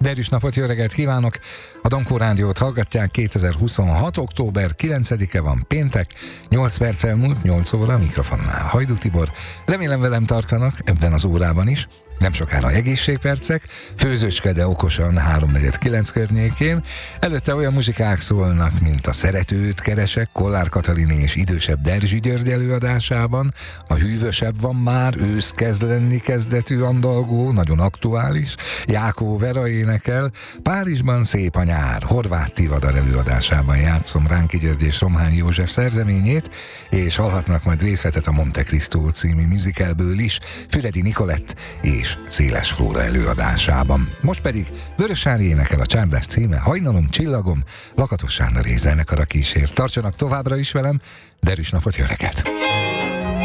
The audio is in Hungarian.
Derűs napot, jó reggelt kívánok! A Donkó Rádiót hallgatják, 2026. október 9-e van, péntek, 8 perc elmúlt, 8 óra a mikrofonnál. Hajdú Tibor, remélem velem tartanak ebben az órában is. Nem sokára egészségpercek, főzőcske, de okosan 3-4-9 környékén. Előtte olyan muzsikák szólnak, mint a Szeretőt keresek, Kollár Katalin és idősebb Derzsi György előadásában. A Hűvösebb van már, ősz kezd lenni kezdetű andalgó, nagyon aktuális. Jákó Vera énekel, Párizsban szép a nyár, Horváth Tivadar előadásában játszom Ránki György és Romhány József szerzeményét, és hallhatnak majd részletet a Monte Cristo című musicalből is, Füredi Nikolett és Széles Flóra előadásában. Most pedig Vörössári énekel, a csárdás címe Hajnalom, csillagom, Lakatos Sándor zenekara kísér. Tartsanak továbbra is velem, derűs napot, jó reggelt!